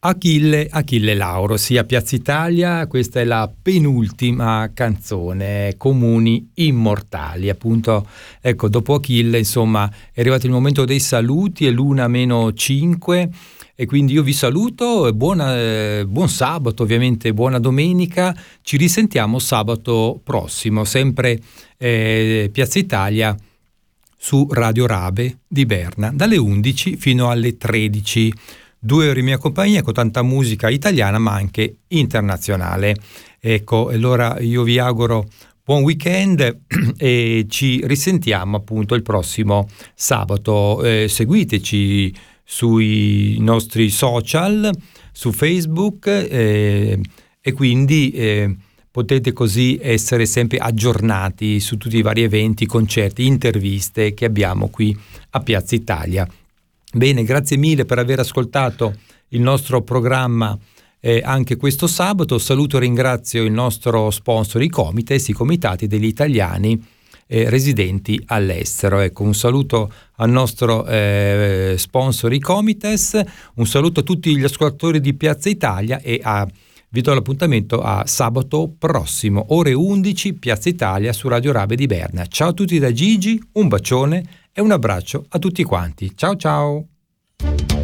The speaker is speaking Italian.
Achille Lauro, sì, a Piazza Italia. Questa è la penultima canzone, Comuni Immortali, appunto. Ecco, dopo Achille, insomma, è arrivato il momento dei saluti, è l'1:05 e quindi io vi saluto, buon sabato, ovviamente buona domenica. Ci risentiamo sabato prossimo, sempre Piazza Italia su Radio Rabe di Berna, dalle 11 fino alle 13. 2 ore in mia compagnia con tanta musica italiana ma anche internazionale. Ecco, allora io vi auguro buon weekend e ci risentiamo appunto il prossimo sabato. Seguiteci sui nostri social, su Facebook e quindi potete così essere sempre aggiornati su tutti i vari eventi, concerti, interviste che abbiamo qui a Piazza Italia. Bene, grazie mille per aver ascoltato il nostro programma anche questo sabato. Saluto e ringrazio il nostro sponsor, i Comites, i Comitati degli Italiani residenti all'estero. Ecco, un saluto al nostro sponsor, i Comites, un saluto a tutti gli ascoltatori di Piazza Italia e vi do l'appuntamento a sabato prossimo, ore 11, Piazza Italia su Radio Rabe di Berna. Ciao a tutti da Gigi, un bacione e un abbraccio a tutti quanti. Ciao ciao!